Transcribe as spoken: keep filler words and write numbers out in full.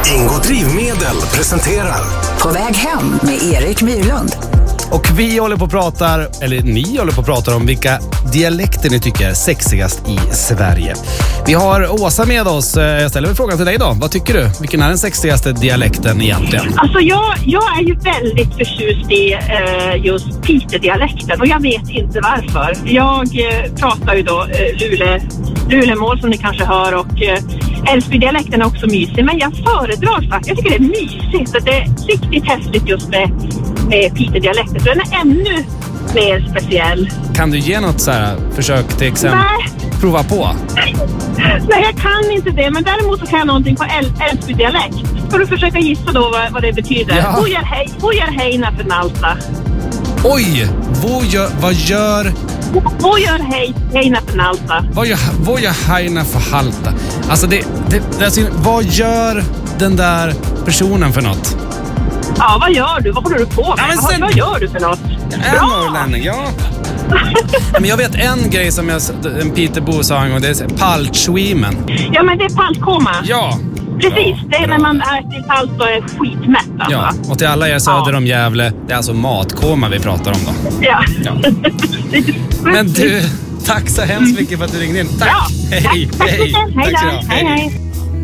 Ingo Drivmedel presenterar På väg hem med Erik Myrlund. Och vi håller på att prata, eller ni håller på att prata om vilka dialekter ni tycker är sexigast i Sverige. Vi har Åsa med oss. Jag ställer frågan till dig då. Vad tycker du? Vilken är den sexigaste dialekten egentligen? Alltså jag, jag är ju väldigt förtjust i eh, just Piteå-dialekten och jag vet inte varför. Jag eh, pratar ju då eh, Lule, Lulemål som ni kanske hör och eh, Älvsby-dialekten är också mysig. Men jag föredrar faktiskt, jag tycker det är mysigt och det är riktigt häftigt just med, med Piteå-dialekten. Så den är ännu mer speciell. Kan du ge något så här försök till exempel? Nej. Prova på. Nej, jag kan inte det. Men däremot så kan jag någonting på äl- Älvsby-dialekt. Ska du försöka gissa då vad, vad det betyder? Ja. Vad gör hej, vad gör hejna för nalta? Oj! Vad gör... Vad gör... Vad gör hej, hejna för nalta? Vad gör, vad gör hejna för halta? Alltså, det, det, det, alltså, vad gör den där personen för något? Ja, vad gör du? Vad håller du på med? Ja, men sen... vad, vad gör du för något? Jag är norrlänning, ja. Men jag vet en grej som jag, en Peterbo sa en gång, det är paltschwimen. Ja, men det är paltkoma. Ja. Precis, ja, det är bra. när man äter palt och är skitmätt. Alltså. Ja, och till alla er söder ja. om Gävle, det är alltså matkoma vi pratar om då. Ja. ja. Men du, tack så hemskt mycket för att du ringde in. Tack, ja. hej, tack, tack hej. Hej, Tack så hej, hej.